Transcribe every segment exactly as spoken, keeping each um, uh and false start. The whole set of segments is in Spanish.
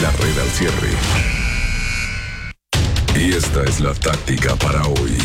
La red al cierre. Y esta es la táctica para hoy.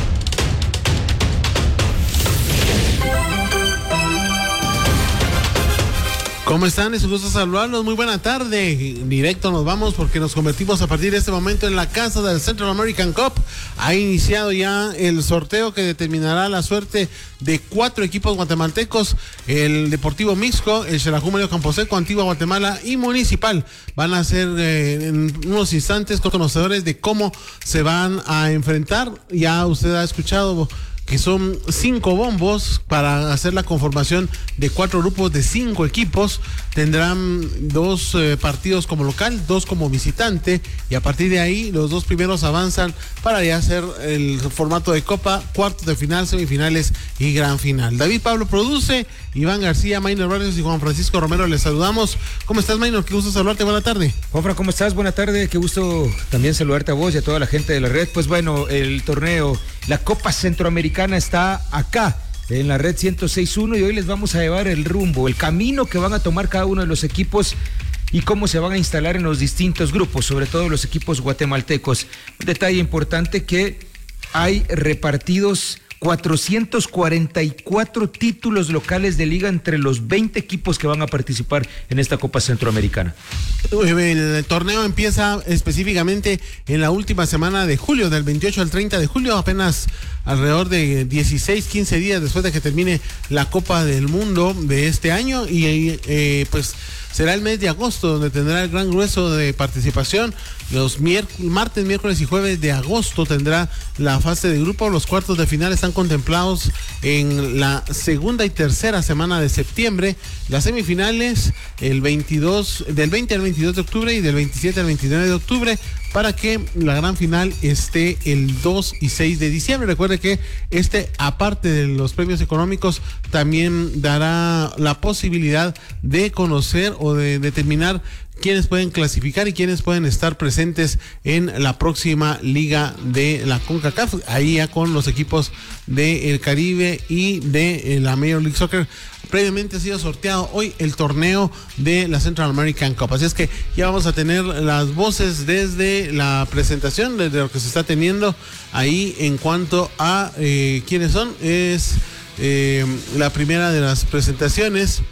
¿Cómo están? Es un gusto saludarlos. Muy buena tarde. Directo nos vamos porque nos convertimos a partir de este momento en la casa del Central American Cup. Ha iniciado ya el sorteo que determinará la suerte de cuatro equipos guatemaltecos: el Deportivo Mixco, el Xelajú Mario Camposeco, Antigua Guatemala y Municipal. Van a ser eh, en unos instantes conocedores de cómo se van a enfrentar. Ya usted ha escuchado que son cinco bombos para hacer la conformación de cuatro grupos de cinco equipos. Tendrán dos eh, partidos como local, dos como visitante, y a partir de ahí los dos primeros avanzan para ya hacer el formato de copa, cuartos de final, semifinales y gran final. David Pablo produce, Iván García, Maynor Barrios y Juan Francisco Romero les saludamos. ¿Cómo estás, Maynor? Qué gusto saludarte, buena tarde. Juanfra, ¿cómo estás? Buena tarde, qué gusto también saludarte a vos y a toda la gente de la red. Pues bueno, el torneo, la Copa Centroamericana está acá en la red ciento seis punto uno y hoy les vamos a llevar el rumbo, el camino que van a tomar cada uno de los equipos y cómo se van a instalar en los distintos grupos, sobre todo los equipos guatemaltecos. Un detalle importante, que hay repartidos cuatrocientos cuarenta y cuatro títulos locales de liga entre los veinte equipos que van a participar en esta Copa Centroamericana. El torneo empieza específicamente en la última semana de julio, del veintiocho al treinta de julio, apenas alrededor de dieciséis, quince días después de que termine la Copa del Mundo de este año, y eh, pues será el mes de agosto donde tendrá el gran grueso de participación. Los miérc- martes, miércoles y jueves de agosto tendrá la fase de grupo. Los cuartos de final están contemplados en la segunda y tercera semana de septiembre. Las semifinales el veintidós, del veinte al veintidós de octubre y del veintisiete al veintinueve de octubre, para que la gran final esté el dos y seis de diciembre. Recuerde que este, aparte de los premios económicos, también dará la posibilidad de conocer o de determinar quiénes pueden clasificar y quiénes pueden estar presentes en la próxima liga de la CONCACAF, ahí ya con los equipos del Caribe y de la Major League Soccer. Previamente ha sido sorteado hoy el torneo de la Central American Cup, así es que ya vamos a tener las voces desde la presentación, desde lo que se está teniendo ahí en cuanto a eh, quiénes son. Es eh, la primera de las presentaciones,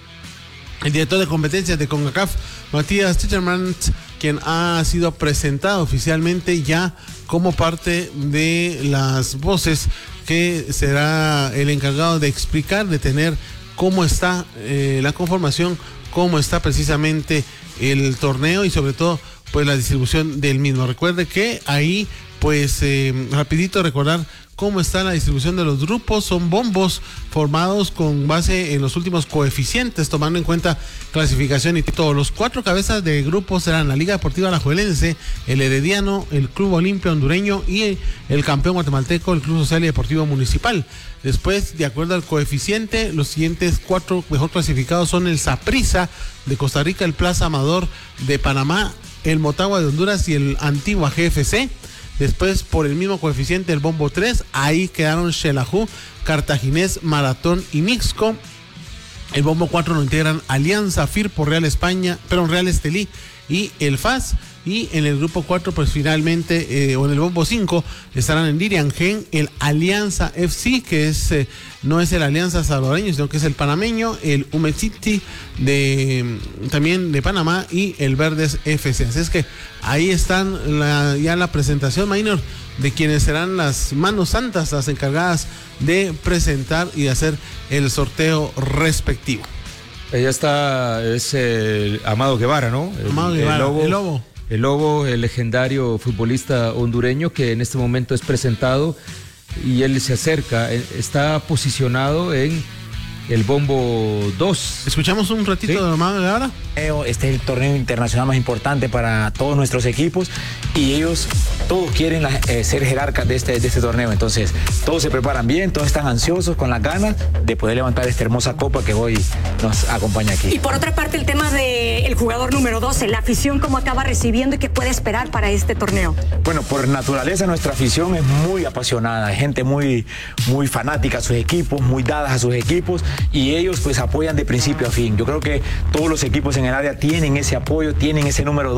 el director de competencias de CONCACAF, Matías Ticherman, quien ha sido presentado oficialmente ya como parte de las voces, que será el encargado de explicar, de tener cómo está eh, la conformación, cómo está precisamente el torneo y sobre todo pues la distribución del mismo. Recuerde que ahí pues eh, rapidito recordar cómo está la distribución de los grupos. Son bombos formados con base en los últimos coeficientes, tomando en cuenta clasificación y todo. Los cuatro cabezas de grupo serán la Liga Deportiva Alajuelense, el Herediano, el Club Olimpia Hondureño y el campeón guatemalteco, el Club Social y Deportivo Municipal. Después, de acuerdo al coeficiente, los siguientes cuatro mejor clasificados son el Saprissa de Costa Rica, el Plaza Amador de Panamá, el Motagua de Honduras y el Antigua G F C. Después, por el mismo coeficiente, el bombo tres, ahí quedaron Xelajú, Cartaginés, Maratón y Mixco. El bombo cuatro lo integran Alianza, Firpo, Real España, pero Real Estelí y el F A S. Y en el grupo cuatro, pues finalmente, eh, o en el bombo cinco, estarán en Diriangén el Alianza F C, que es eh, no es el Alianza salvadoreño, sino que es el panameño, el Humecity de también de Panamá y el Verdes F C. Así es que ahí están la, ya la presentación, Maynor, de quienes serán las manos santas, las encargadas de presentar y de hacer el sorteo respectivo. Ya está, es el Amado Guevara, ¿no? El, Amado Guevara, el lobo. El lobo. El Lobo, el legendario futbolista hondureño que en este momento es presentado y él se acerca, está posicionado en el bombo dos. Escuchamos un ratito, ¿sí?, de Amado Guevara. Este es el torneo internacional más importante para todos nuestros equipos y ellos todos quieren eh, ser jerarcas de este, de este torneo. Entonces todos se preparan bien, todos están ansiosos, con las ganas de poder levantar esta hermosa copa que hoy nos acompaña aquí. Y por otra parte, el tema del jugador número doce, la afición, ¿cómo acaba recibiendo y qué puede esperar para este torneo? Bueno, por naturaleza nuestra afición es muy apasionada, hay gente muy, muy fanática a sus equipos, muy dadas a sus equipos, y ellos pues apoyan de principio a fin. Yo creo que todos los equipos en el área tienen ese apoyo, tienen ese número